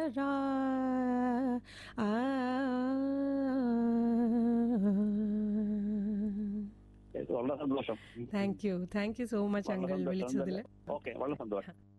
ആ വളരെ സന്തോഷം. താങ്ക് യു സോ മച്ച് വളരെ അങ്കിൾ സന്തോഷം. വിളിച്ചതിൽ. ഓക്കെ, വളരെ സന്തോഷം.